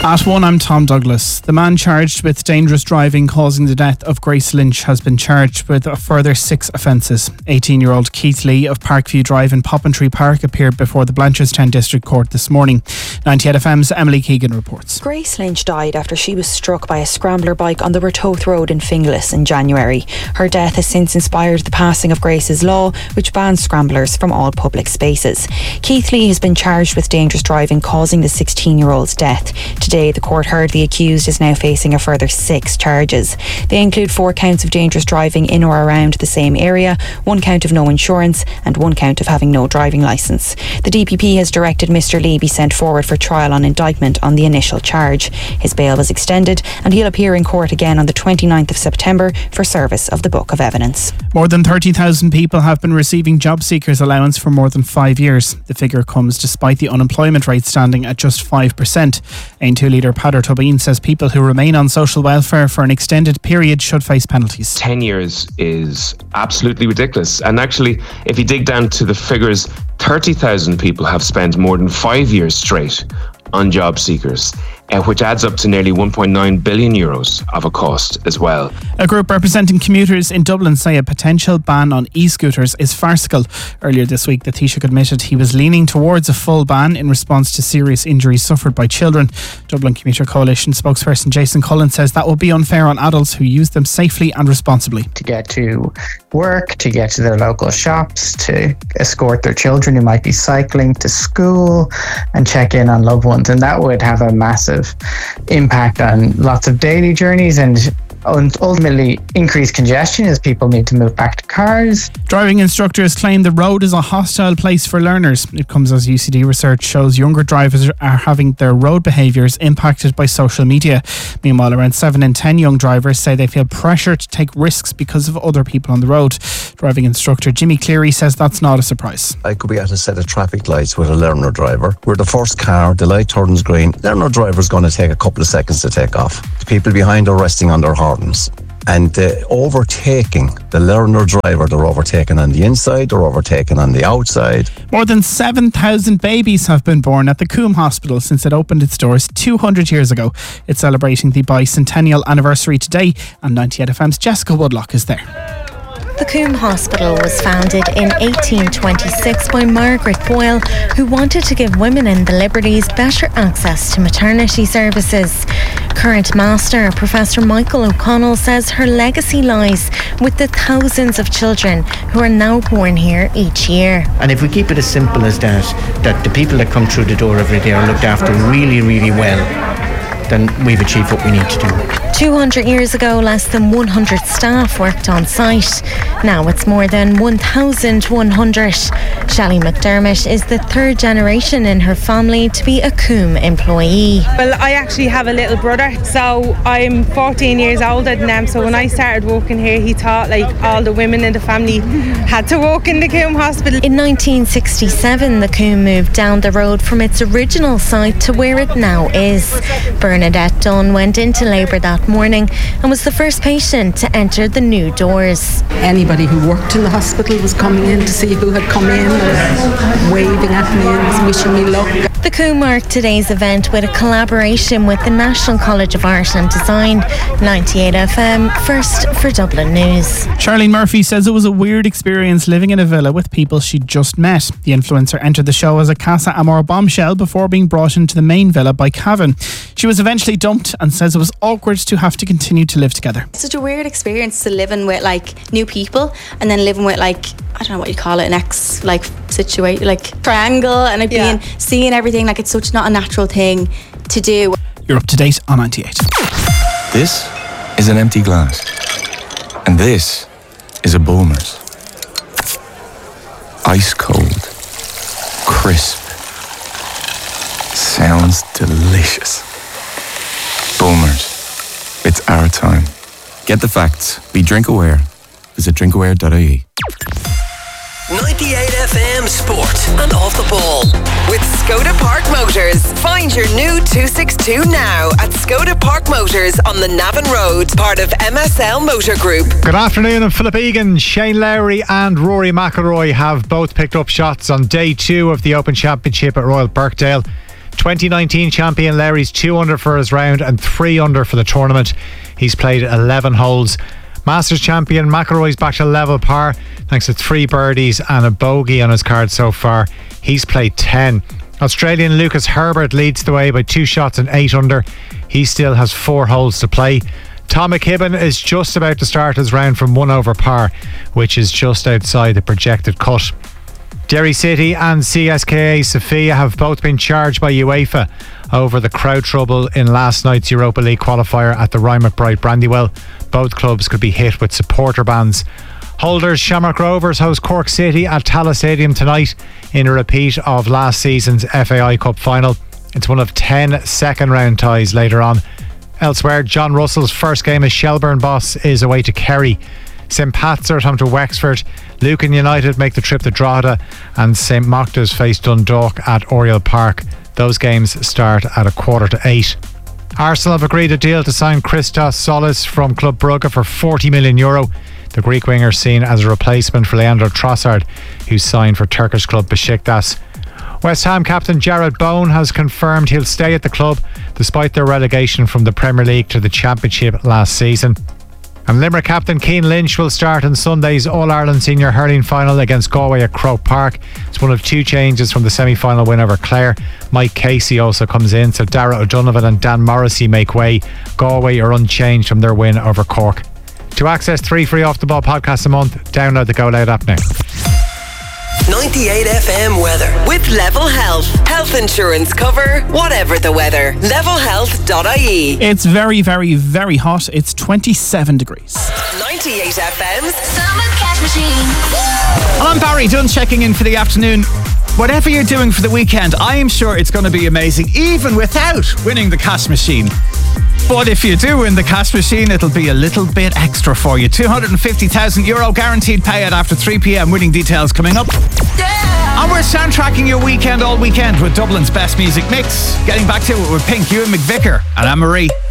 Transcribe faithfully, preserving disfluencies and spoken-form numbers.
At one, I'm Tom Douglas. The man charged with dangerous driving causing the death of Grace Lynch has been charged with a further six offences. eighteen-year-old Keith Lee of Parkview Drive in Poppintree Park appeared before the Blanchardstown District Court this morning. ninety-eight F M's Emily Keegan reports. Grace Lynch died after she was struck by a scrambler bike on the Ratoath Road in Finglas in January. Her death has since inspired the passing of Grace's Law, which bans scramblers from all public spaces. Keith Lee has been charged with dangerous driving causing the sixteen-year-old's death. Today, the court heard the accused is now facing a further six charges. They include four counts of dangerous driving in or around the same area, one count of no insurance and one count of having no driving licence. The D P P has directed Mr Lee be sent forward for trial on indictment on the initial charge. His bail was extended and he'll appear in court again on the twenty-ninth of September for service of the Book of Evidence. More than thirty thousand people have been receiving job seekers allowance for more than five years. The figure comes despite the unemployment rate standing at just five percent. Ain two leader Peadar Tobin says people who remain on social welfare for an extended period should face penalties. ten years is absolutely ridiculous. And actually, if you dig down to the figures, thirty thousand people have spent more than five years straight on job seekers, uh, which adds up to nearly one point nine billion euros of a cost as well. A group representing commuters in Dublin say a potential ban on e-scooters is farcical. Earlier this week, the Taoiseach admitted he was leaning towards a full ban in response to serious injuries suffered by children. Dublin Commuter Coalition spokesperson Jason Cullen says that will be unfair on adults who use them safely and responsibly. To get to work, to get to their local shops, to escort their children who might be cycling to school and check in on loved ones. And that would have a massive impact on lots of daily journeys and ultimately increase congestion as people need to move back to cars. Driving instructors claim the road is a hostile place for learners. It comes as U C D research shows younger drivers are having their road behaviours impacted by social media. Meanwhile, around seven in ten young drivers say they feel pressure to take risks because of other people on the road. Driving instructor Jimmy Cleary says that's not a surprise. I could be at a set of traffic lights with a learner driver. We're the first car, the light turns green. Learner driver's going to take a couple of seconds to take off. The people behind are resting on their horns. And the overtaking, the learner driver, they're overtaken on the inside, they're overtaken on the outside. More than seven thousand babies have been born at the Coombe Hospital since it opened its doors two hundred years ago. It's celebrating the bicentennial anniversary today, and ninety-eight F M's Jessica Woodlock is there. The Coombe Hospital was founded in eighteen twenty-six by Margaret Boyle, who wanted to give women in the Liberties better access to maternity services. Current Master, Professor Michael O'Connell, says her legacy lies with the thousands of children who are now born here each year. And if we keep it as simple as that, that the people that come through the door every day are looked after really, really well, then we've achieved what we need to do. two hundred years ago, less than one hundred staff worked on site. Now it's more than one thousand one hundred. Shelley McDermott is the third generation in her family to be a Coombe employee. Well, I actually have a little brother, so I'm fourteen years older than him. So when I started working here, he thought like all the women in the family had to work in the Coombe Hospital. In nineteen sixty-seven, the Coombe moved down the road from its original site to where it now is. Bernadette Dunn went into labour that morning and was the first patient to enter the new doors. Anybody who worked in the hospital was coming in to see who had come in, and waving at me and wishing me luck. The Coombe marked today's event with a collaboration with the National College of Art and Design. ninety-eight F M, first for Dublin News. Charlene Murphy says it was a weird experience living in a villa with people she'd just met. The influencer entered the show as a Casa Amor bombshell before being brought into the main villa by Cavan. She was eventually dumped and says it was awkward to have to continue to live together. It's such a weird experience to living with like new people and then living with like, I don't know what you call it, an ex like situation, like triangle, and it yeah. being seeing everything like it's such not a natural thing to do. You're up to date on ninety-eight. This is an empty glass, and this is a Bulmers. Ice cold, crisp, sounds delicious. Bulmers, it's our time. Get the facts. Be drink aware. Visit drinkaware dot I E. ninety-eight F M Sport and Off the Ball with Skoda Park Motors. Find your new two sixty-two now at Skoda Park Motors on the Navan Road, part of M S L Motor Group. Good afternoon. I'm Philip Egan. Shane Lowry and Rory McIlroy have both picked up shots on day two of the Open Championship at Royal Birkdale. twenty nineteen champion Larry's two under for his round and three under for the tournament. He's played eleven holes. Masters champion McIlroy's back to level par thanks to three birdies and a bogey on his card so far. He's played ten. Australian Lucas Herbert leads the way by two shots and eight under. He still has four holes to play. Tom McKibben is just about to start his round from one over par, which is just outside the projected cut. Derry City and C S K A Sofia have both been charged by UEFA over the crowd trouble in last night's Europa League qualifier at the Ryan McBride Brandywell. Both clubs could be hit with supporter bans. Holders Shamrock Rovers host Cork City at Tallaght Stadium tonight in a repeat of last season's F A I Cup final. It's one of ten second round ties later on. Elsewhere, John Russell's first game as Shelbourne boss is away to Kerry. Saint Pat's are at home to Wexford. Lucan United make the trip to Drogheda, and Saint Mocta's face Dundalk at Oriel Park. Those games start at a quarter to eight. Arsenal have agreed a deal to sign Christos Solis from Club Brugge for forty million euro. The Greek winger seen as a replacement for Leandro Trossard, who's signed for Turkish club Besiktas. West Ham captain Jared Bowen has confirmed he'll stay at the club despite their relegation from the Premier League to the Championship last season. And Limerick captain Cian Lynch will start in Sunday's All-Ireland Senior Hurling Final against Galway at Croke Park. It's one of two changes from the semi-final win over Clare. Mike Casey also comes in, so Dara O'Donovan and Dan Morrissey make way. Galway are unchanged from their win over Cork. To access three free Off The Ball podcasts a month, download the Go Loud app now. ninety-eight F M weather with Level Health. Health insurance cover, whatever the weather. level health dot I E. It's very, very, very hot. It's twenty-seven degrees. ninety-eight F M's Summer Cash Machine. And I'm Barry Dunn checking in for the afternoon. Whatever you're doing for the weekend, I am sure it's going to be amazing, even without winning the cash machine. But if you do win the cash machine, it'll be a little bit extra for you. two hundred fifty thousand euro guaranteed payout after three p.m. Winning details coming up. Yeah! And we're soundtracking your weekend all weekend with Dublin's best music mix. Getting back to it with Pink, Ewan McVicker and Anne-Marie.